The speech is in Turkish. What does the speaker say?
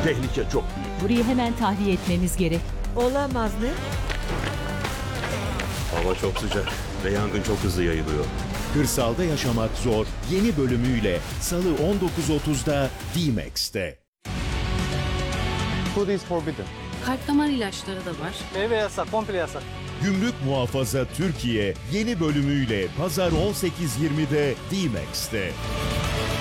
Tehlike çok büyük. Burayı hemen tahliye etmemiz gerek. Olamaz ne? Hava çok sıcak ve yangın çok hızlı yayılıyor. Kırsalda Yaşamak Zor yeni bölümüyle Salı 19.30'da D-Max'te. Food is forbidden. Kalp damar ilaçları da var. Meyve yasak, komple yasak. Gümrük Muhafaza Türkiye yeni bölümüyle Pazar 18.20'de D-Max'te.